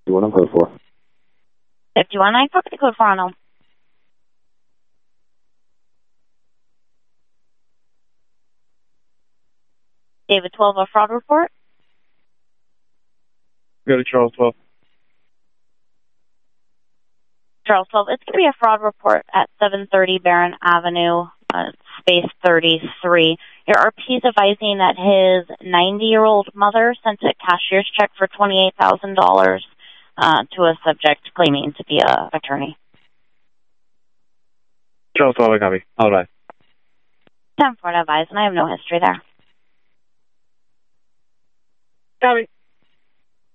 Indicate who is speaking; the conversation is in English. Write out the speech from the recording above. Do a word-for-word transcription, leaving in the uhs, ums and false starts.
Speaker 1: You want on code four.
Speaker 2: fifty-one nine, fuck the code four on home. David twelve, a fraud report.
Speaker 3: Go to Charles twelve.
Speaker 2: Charles twelve, it's going to be a fraud report at seven thirty Barron Avenue, uh, space thirty-three. Your R P is advising that his ninety-year-old mother sent a cashier's check for twenty-eight thousand dollars uh, to a subject claiming to be an attorney.
Speaker 3: Charles twelve, I copy. All right.
Speaker 2: ten four advised, and I have no history there.
Speaker 3: Copy.